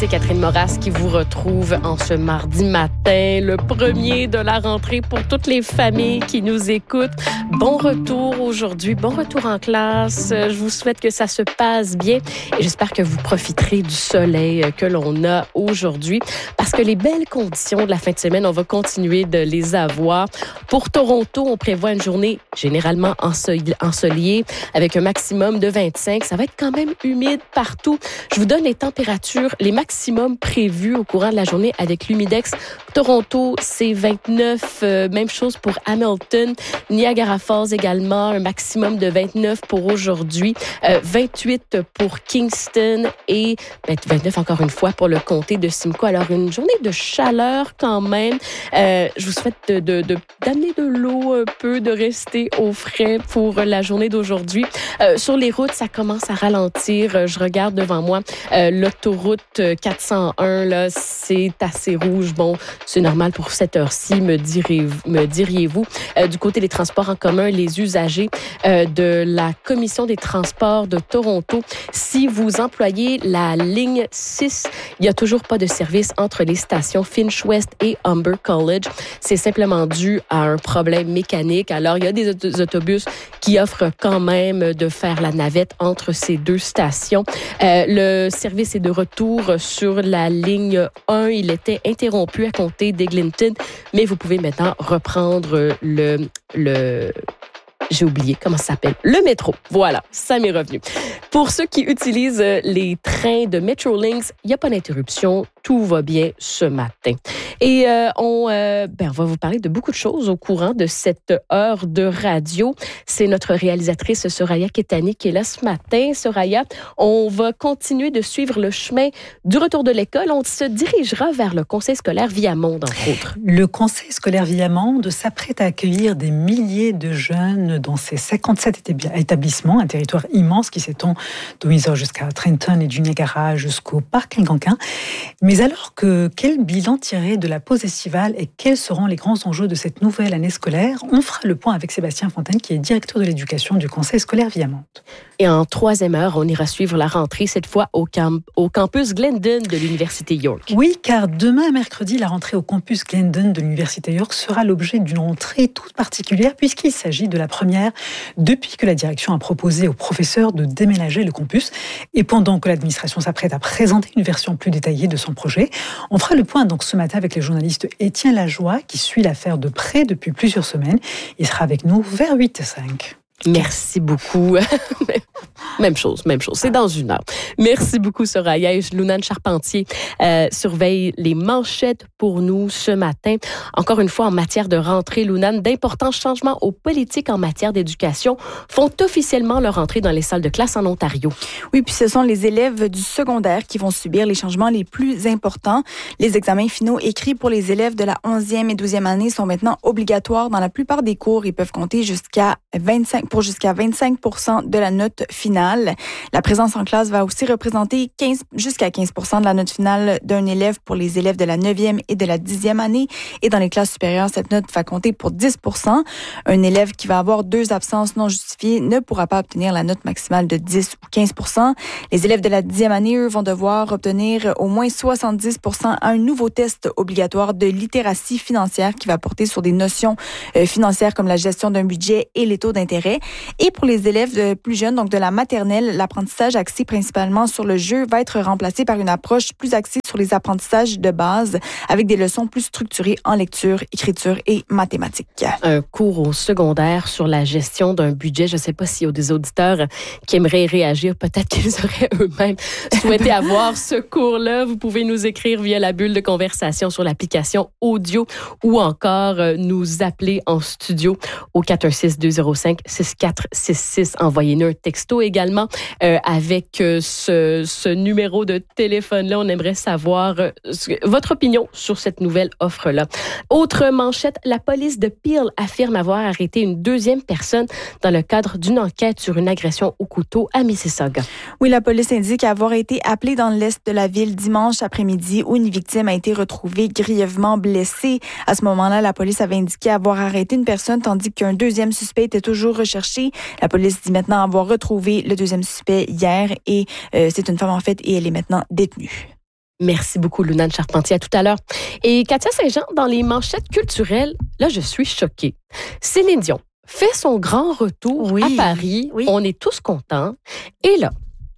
c'est Catherine Moras qui vous retrouve en ce mardi matin, le premier de la rentrée pour toutes les familles qui nous écoutent. Bon retour aujourd'hui, bon retour en classe. Je vous souhaite que ça se passe bien et j'espère que vous profiterez du soleil que l'on a aujourd'hui parce que les belles conditions de la fin de semaine, on va continuer de les avoir. Pour Toronto, on prévoit une journée généralement ensoleillée avec un maximum de 25. Ça va être quand même humide partout. Je vous donne les températures, les maximums prévus au courant de la journée avec l'humidex. Toronto, c'est 29. Même chose pour Hamilton. Niagara Falls également, un maximum de 29 pour aujourd'hui. 28 pour Kingston et 29 encore une fois pour le comté de Simcoe. Alors, une journée de chaleur quand même. Je vous souhaite d'amener de l'eau un peu, de rester au frais pour la journée d'aujourd'hui. Sur les routes, ça commence à ralentir. Je regarde devant moi l'autoroute 401, là, c'est assez rouge. Bon, c'est normal pour cette heure-ci, me diriez-vous. Du côté des transports en commun, les usagers de la Commission des transports de Toronto, si vous employez la ligne 6, il n'y a toujours pas de service entre les stations Finch West et Humber College. C'est simplement dû à un problème mécanique. Alors, il y a des autobus qui offrent quand même de faire la navette entre ces deux stations. Le service est de retour sur la ligne 1. Il était interrompu à compter d'Eglinton, mais vous pouvez maintenant reprendre j'ai oublié comment ça s'appelle. Le métro. Voilà, ça m'est revenu. Pour ceux qui utilisent les trains de Metrolinx, il n'y a pas d'interruption. Tout va bien ce matin. Et on va vous parler de beaucoup de choses au courant de cette heure de radio. C'est notre réalisatrice Soraya Ketani qui est là ce matin. Soraya, on va continuer de suivre le chemin du retour de l'école. On se dirigera vers le Conseil scolaire Viamonde, entre autres. Le Conseil scolaire Viamonde s'apprête à accueillir des milliers de jeunes dans ses 57 établissements, un territoire immense qui s'étend de Windsor jusqu'à Trenton et du Niagara jusqu'au parc Algonquin. Mais alors quel bilan tirer de la pause estivale et quels seront les grands enjeux de cette nouvelle année scolaire? On fera le point avec Sébastien Fontaine, qui est directeur de l'éducation du Conseil scolaire Viamonde. Et en troisième heure, on ira suivre la rentrée, cette fois au campus Glendon de l'Université York. Oui, car demain, mercredi, la rentrée au campus Glendon de l'Université York sera l'objet d'une rentrée toute particulière, puisqu'il s'agit de la première depuis que la direction a proposé aux professeurs de déménager le campus. Et pendant que l'administration s'apprête à présenter une version plus détaillée de son projet, on fera le point donc ce matin avec le journaliste Étienne Lajoie, qui suit l'affaire de près depuis plusieurs semaines. Il sera avec nous vers 8h05. Merci beaucoup. Même chose. C'est dans une heure. Merci beaucoup, Soraya. Lounane Charpentier surveille les manchettes pour nous ce matin. Encore une fois, en matière de rentrée, Lounane, d'importants changements aux politiques en matière d'éducation font officiellement leur entrée dans les salles de classe en Ontario. Oui, puis ce sont les élèves du secondaire qui vont subir les changements les plus importants. Les examens finaux écrits pour les élèves de la 11e et 12e année sont maintenant obligatoires dans la plupart des cours. Ils peuvent compter jusqu'à 25% de la note finale. La présence en classe va aussi représenter jusqu'à 15% de la note finale d'un élève pour les élèves de la 9e et de la 10e année. Et dans les classes supérieures, cette note va compter pour 10%. Un élève qui va avoir 2 absences non justifiées ne pourra pas obtenir la note maximale de 10 ou 15%. Les élèves de la 10e année, eux, vont devoir obtenir au moins 70% à un nouveau test obligatoire de littératie financière qui va porter sur des notions financières comme la gestion d'un budget et les taux d'intérêt. Et pour les élèves plus jeunes, donc de la maternelle, l'apprentissage axé principalement sur le jeu va être remplacé par une approche plus axée sur les apprentissages de base avec des leçons plus structurées en lecture, écriture et mathématiques. Un cours au secondaire sur la gestion d'un budget. Je ne sais pas s'il y a des auditeurs qui aimeraient réagir. Peut-être qu'ils auraient eux-mêmes souhaité avoir ce cours-là. Vous pouvez nous écrire via la bulle de conversation sur l'application audio ou encore nous appeler en studio au 416-205-6466. Envoyez-nous un texto également avec ce numéro de téléphone-là. On aimerait savoir votre opinion sur cette nouvelle offre-là. Autre manchette, la police de Peel affirme avoir arrêté une deuxième personne dans le cadre d'une enquête sur une agression au couteau à Mississauga. Oui, la police indique avoir été appelée dans l'est de la ville dimanche après-midi où une victime a été retrouvée grièvement blessée. À ce moment-là, la police avait indiqué avoir arrêté une personne tandis qu'un deuxième suspect était toujours recherché. La police dit maintenant avoir retrouvé le deuxième suspect hier et c'est une femme en fait et elle est maintenant détenue. Merci beaucoup, Lunane Charpentier. À tout à l'heure. Et Katia Saint-Jean, dans les manchettes culturelles, là, je suis choquée. Céline Dion fait son grand retour à Paris. Oui. On est tous contents. Et là,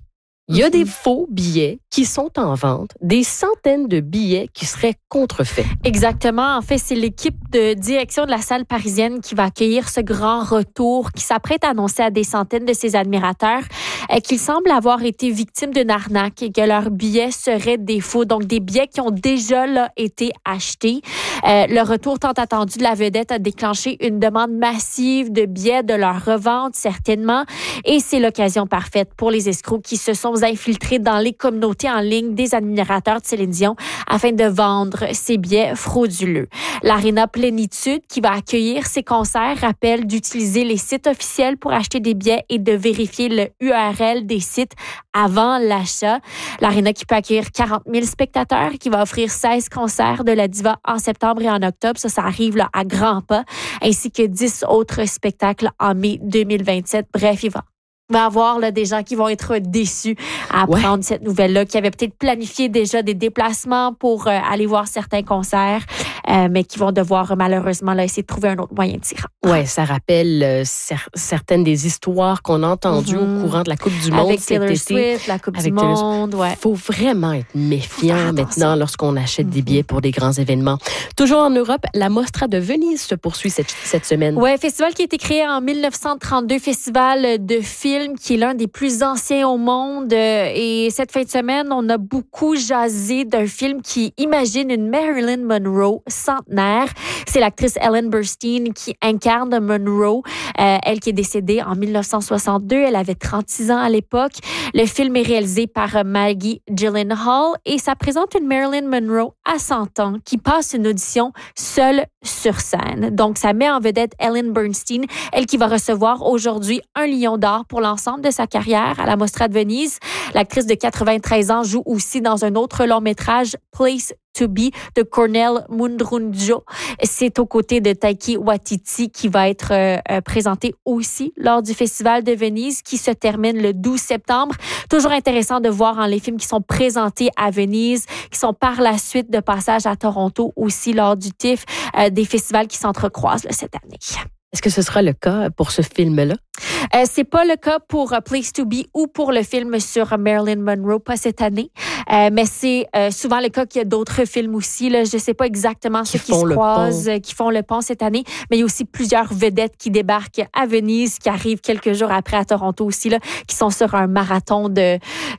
il y a des faux billets qui sont en vente, des centaines de billets qui seraient contrefaits. Exactement. En fait, c'est l'équipe de direction de la salle parisienne qui va accueillir ce grand retour, qui s'apprête à annoncer à des centaines de ses admirateurs qu'ils semblent avoir été victimes d'une arnaque et que leurs billets seraient des faux. Donc, des billets qui ont déjà été achetés. Le retour tant attendu de la vedette a déclenché une demande massive de billets, de leur revente, certainement. Et c'est l'occasion parfaite pour les escrocs qui se sont infiltrés dans les communautés en ligne des admirateurs de Céline Dion afin de vendre ces billets frauduleux. L'Arena Plénitude, qui va accueillir ces concerts, rappelle d'utiliser les sites officiels pour acheter des billets et de vérifier le URL des sites avant l'achat. L'Arena qui peut accueillir 40 000 spectateurs, qui va offrir 16 concerts de la diva en septembre et en octobre. Ça arrive là, à grands pas, ainsi que 10 autres spectacles en mai 2027. Bref, il va y avoir là, des gens qui vont être déçus à apprendre cette nouvelle-là, qui avaient peut-être planifié déjà des déplacements pour aller voir certains concerts, mais qui vont devoir malheureusement là, essayer de trouver un autre moyen de s'y rendre. Oui, ça rappelle certaines des histoires qu'on a entendues au courant de la Coupe du Monde avec cet Taylor été. Swift, la Coupe du Monde. Il faut vraiment être méfiant maintenant lorsqu'on achète des billets pour des grands événements. Toujours en Europe, la Mostra de Venise se poursuit cette semaine. Oui, festival qui a été créé en 1932, festival de films qui est l'un des plus anciens au monde. Et cette fin de semaine, on a beaucoup jasé d'un film qui imagine une Marilyn Monroe centenaire. C'est l'actrice Ellen Burstyn qui incarne Monroe. Elle qui est décédée en 1962. Elle avait 36 ans à l'époque. Le film est réalisé par Maggie Gyllenhaal et ça présente une Marilyn Monroe à 100 ans qui passe une audition seule sur scène. Donc, ça met en vedette Ellen Burstyn, elle qui va recevoir aujourd'hui 1 Lion d'or pour l'ensemble de sa carrière à la Mostra de Venise. L'actrice de 93 ans joue aussi dans un autre long métrage, Place to Be, de Cornell Mundrunjo. C'est aux côtés de Taiki Waititi qui va être présenté aussi lors du Festival de Venise qui se termine le 12 septembre. Toujours intéressant de voir les films qui sont présentés à Venise, qui sont par la suite de passage à Toronto aussi lors du TIFF, des festivals qui s'entrecroisent cette année. Est-ce que ce sera le cas pour ce film-là? C'est pas le cas pour Place to Be ou pour le film sur Marilyn Monroe, pas cette année. Mais c'est souvent le cas qu'il y a d'autres films aussi. Là, je sais pas exactement ceux qui se croisent, qui font le pont cette année, mais il y a aussi plusieurs vedettes qui débarquent à Venise, qui arrivent quelques jours après à Toronto aussi, là, qui sont sur un marathon de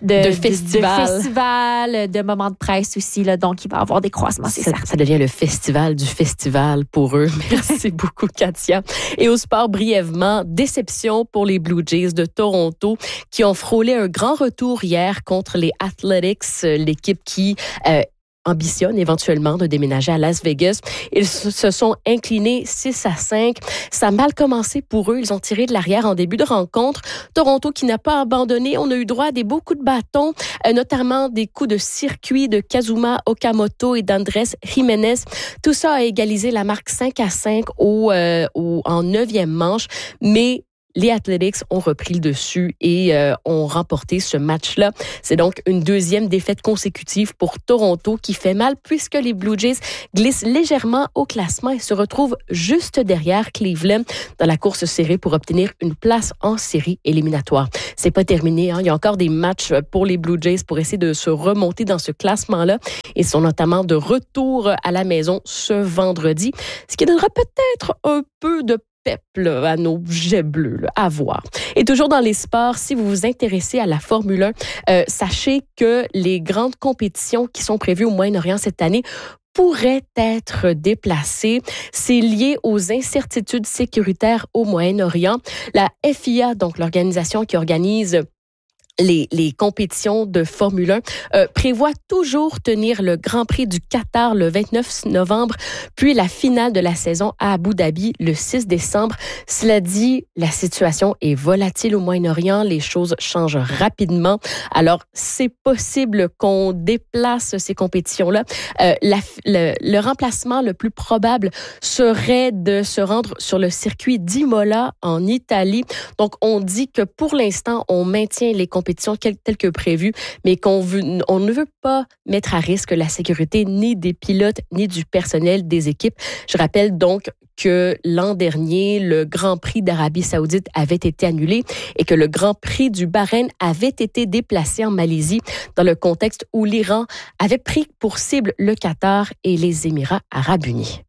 festival, de moments de presse aussi. Là, donc, il va y avoir des croisements, c'est certain. Ça devient le festival du festival pour eux. Merci beaucoup, Katia. Et au sport, brièvement, déception pour les Blue Jays de Toronto qui ont frôlé un grand retour hier contre les Athletics, l'équipe qui ambitionne éventuellement de déménager à Las Vegas. Ils se sont inclinés 6-5. Ça a mal commencé pour eux. Ils ont tiré de l'arrière en début de rencontre. Toronto qui n'a pas abandonné. On a eu droit à des beaux coups de bâton, notamment des coups de circuit de Kazuma Okamoto et d'Andrés Jiménez. Tout ça a égalisé la marque 5-5 en 9e manche. Mais les Athletics ont repris le dessus et ont remporté ce match-là. C'est donc une deuxième défaite consécutive pour Toronto qui fait mal puisque les Blue Jays glissent légèrement au classement et se retrouvent juste derrière Cleveland dans la course serrée pour obtenir une place en série éliminatoire. C'est pas terminé, hein. Il y a encore des matchs pour les Blue Jays pour essayer de se remonter dans ce classement-là. Ils sont notamment de retour à la maison ce vendredi, ce qui donnera peut-être un peu de peuple à nos jets bleus, là, à voir. Et toujours dans les sports, si vous vous intéressez à la Formule 1, sachez que les grandes compétitions qui sont prévues au Moyen-Orient cette année pourraient être déplacées. C'est lié aux incertitudes sécuritaires au Moyen-Orient. La FIA, donc l'organisation qui organise les compétitions de Formule 1 prévoit toujours tenir le Grand Prix du Qatar le 29 novembre, puis la finale de la saison à Abu Dhabi le 6 décembre. Cela dit, la situation est volatile au Moyen-Orient, les choses changent rapidement. Alors, c'est possible qu'on déplace ces compétitions-là. Le remplacement le plus probable serait de se rendre sur le circuit d'Imola en Italie. Donc, on dit que pour l'instant, on maintient les compétitions compétition telle que prévue, mais on ne veut pas mettre à risque la sécurité ni des pilotes ni du personnel des équipes. Je rappelle donc que l'an dernier, le Grand Prix d'Arabie Saoudite avait été annulé et que le Grand Prix du Bahreïn avait été déplacé en Malaisie dans le contexte où l'Iran avait pris pour cible le Qatar et les Émirats arabes unis.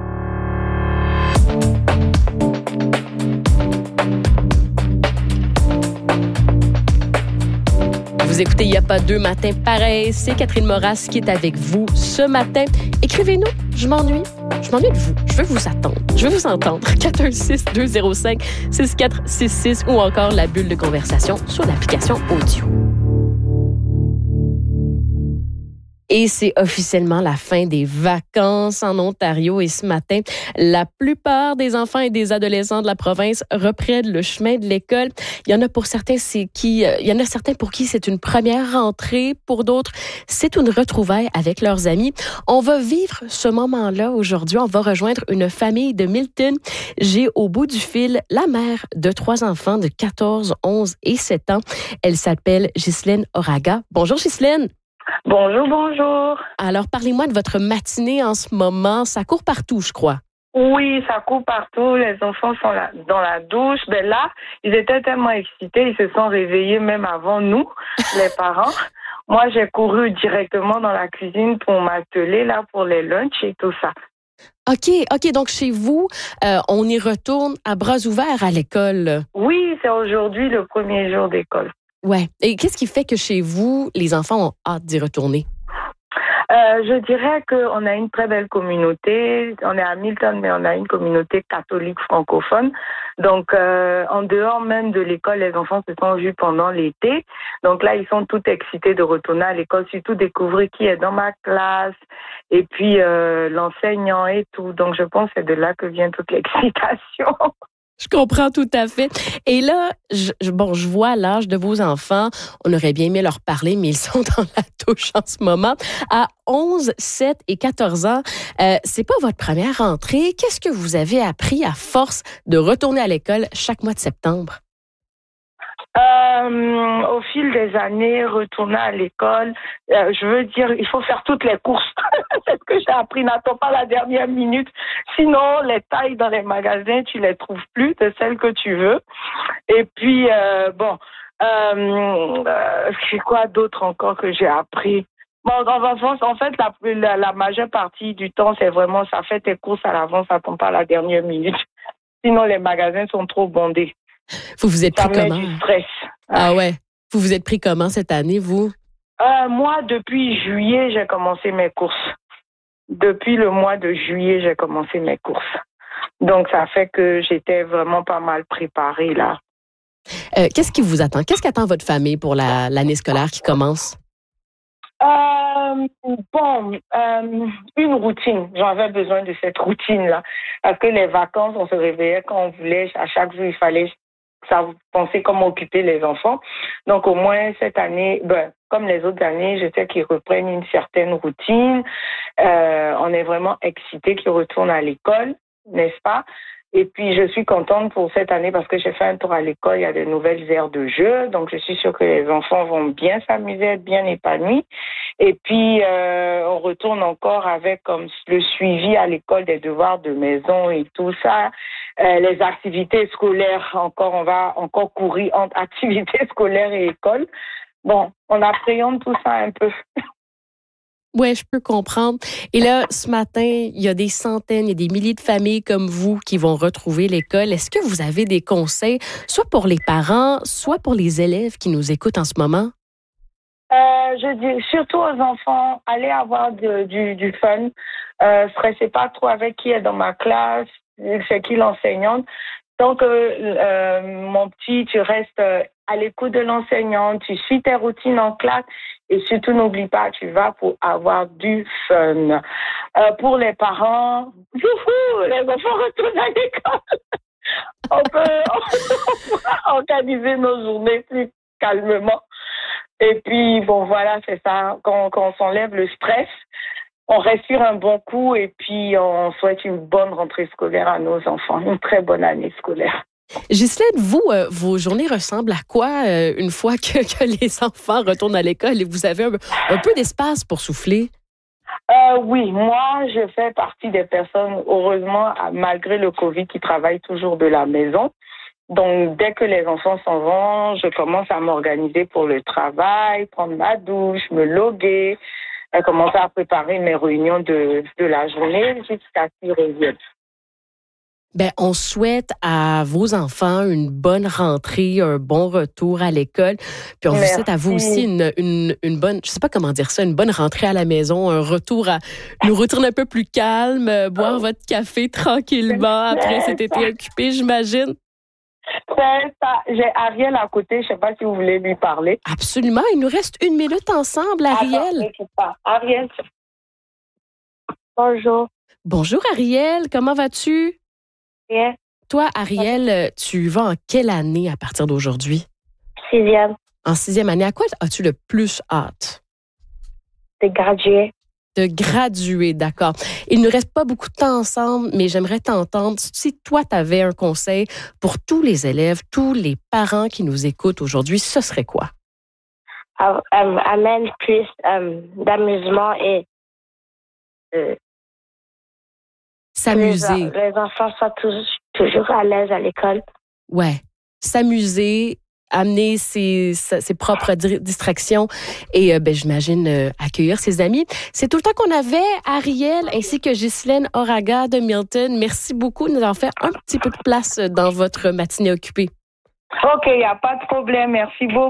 Vous écoutez Il n'y a pas deux matins pareils. C'est Catherine Moras qui est avec vous ce matin. Écrivez-nous. Je m'ennuie. Je m'ennuie de vous. Je veux vous attendre. Je veux vous entendre. 416-205-6466 ou encore la bulle de conversation sur l'application audio. Et c'est officiellement la fin des vacances en Ontario. Et ce matin, la plupart des enfants et des adolescents de la province reprennent le chemin de l'école. Il y en a certains pour qui c'est une première rentrée. Pour d'autres, c'est une retrouvaille avec leurs amis. On va vivre ce moment-là aujourd'hui. On va rejoindre une famille de Milton. J'ai au bout du fil la mère de 3 enfants de 14, 11 et 7 ans. Elle s'appelle Ghislaine Oraga. Bonjour Ghislaine. Bonjour, bonjour. Alors, parlez-moi de votre matinée en ce moment. Ça court partout, je crois. Oui, ça court partout. Les enfants sont là, dans la douche. Ben là, ils étaient tellement excités, ils se sont réveillés même avant nous, les parents. Moi, j'ai couru directement dans la cuisine pour m'atteler là pour les lunchs et tout ça. OK. Donc, chez vous, on y retourne à bras ouverts à l'école. Oui, c'est aujourd'hui le premier jour d'école. Ouais. Et qu'est-ce qui fait que chez vous, les enfants ont hâte d'y retourner? Je dirais qu'on a une très belle communauté. On est à Milton, mais on a une communauté catholique francophone. Donc, en dehors même de l'école, les enfants se sont vus pendant l'été. Donc là, ils sont tout excités de retourner à l'école, surtout découvrir qui est dans ma classe et puis l'enseignant et tout. Donc, je pense que c'est de là que vient toute l'excitation. Je comprends tout à fait. Et là, je vois l'âge de vos enfants. On aurait bien aimé leur parler, mais ils sont dans la douche en ce moment. À 11, 7 et 14 ans, c'est pas votre première rentrée. Qu'est-ce que vous avez appris à force de retourner à l'école chaque mois de septembre? Au fil des années, retourner à l'école, je veux dire, il faut faire toutes les courses. C'est ce que j'ai appris. N'attends pas la dernière minute. Sinon, les tailles dans les magasins, tu les trouves plus de celles que tu veux. Et puis, c'est quoi d'autre encore que j'ai appris? Bon, en fait, la majeure partie du temps, c'est vraiment, ça fait tes courses à l'avance, ça tombe pas à la dernière minute. Sinon, les magasins sont trop bondés. Vous vous êtes pris comment? Ça met du stress. Ah ouais. Vous vous êtes pris comment cette année, vous? Moi, depuis juillet, j'ai commencé mes courses. Depuis le mois de juillet, j'ai commencé mes courses. Donc, ça fait que j'étais vraiment pas mal préparée, là. Qu'est-ce qui vous attend? Qu'est-ce qu'attend votre famille pour l'année scolaire qui commence? Une routine. J'avais besoin de cette routine-là. Parce que les vacances, on se réveillait quand on voulait. À chaque jour, il fallait penser comment occuper les enfants. Donc, au moins, cette année, comme les autres années, je sais qu'ils reprennent une certaine routine. On est vraiment excités qu'ils retournent à l'école, n'est-ce pas? Et puis, je suis contente pour cette année parce que j'ai fait un tour à l'école. Il y a de nouvelles aires de jeu. Donc, je suis sûre que les enfants vont bien s'amuser, être bien épanouis. Et puis, on retourne encore avec comme le suivi à l'école des devoirs de maison et tout ça. Les activités scolaires, on va encore courir entre activités scolaires et école. Bon, on appréhende tout ça un peu. Oui, je peux comprendre. Et là, ce matin, il y a des centaines, il y a des milliers de familles comme vous qui vont retrouver l'école. Est-ce que vous avez des conseils, soit pour les parents, soit pour les élèves qui nous écoutent en ce moment? Je dis surtout aux enfants, allez avoir du fun. Stressez pas trop avec qui est dans ma classe, c'est qui l'enseignante. Donc, mon petit, tu restes à l'écoute de l'enseignante, tu suis tes routines en classe et surtout n'oublie pas, tu vas pour avoir du fun. Pour les parents, les enfants retournent à l'école. on pourra organiser nos journées plus calmement. Et puis, bon, voilà, c'est ça. Quand on s'enlève le stress, on respire un bon coup et puis on souhaite une bonne rentrée scolaire à nos enfants, une très bonne année scolaire. Ghislaine, vous, vos journées ressemblent à quoi une fois que les enfants retournent à l'école et vous avez un peu d'espace pour souffler? Oui, moi, je fais partie des personnes, heureusement, malgré le COVID, qui travaillent toujours de la maison. Donc, dès que les enfants s'en vont, je commence à m'organiser pour le travail, prendre ma douche, me loguer, commencer à préparer mes réunions de la journée jusqu'à ce qu'ils reviennent. On souhaite à vos enfants une bonne rentrée, un bon retour à l'école. Puis on vous souhaite à vous aussi une bonne, je sais pas comment dire ça, une bonne rentrée à la maison, un retour à une routine un peu plus calme, boire votre café tranquillement après cet été occupé, j'imagine. C'est ça. J'ai Ariel à côté, je sais pas si vous voulez lui parler. Absolument, il nous reste 1 minute ensemble, Ariel. Ariel. Bonjour. Bonjour Ariel, comment vas-tu? Bien. Toi, Ariel, tu vas en quelle année à partir d'aujourd'hui? 6e. En 6e année, à quoi as-tu le plus hâte? De graduer. De graduer, d'accord. Il ne reste pas beaucoup de temps ensemble, mais j'aimerais t'entendre. Si toi, tu avais un conseil pour tous les élèves, tous les parents qui nous écoutent aujourd'hui, ce serait quoi? Amène plus d'amusement et s'amuser. Les enfants soient toujours à l'aise à l'école. Ouais. S'amuser, amener ses propres distractions et j'imagine accueillir ses amis. C'est tout le temps qu'on avait, Ariel, ainsi que Ghislaine Oraga de Milton. Merci beaucoup de nous en faire un petit peu de place dans votre matinée occupée. OK, il n'y a pas de problème. Merci beaucoup.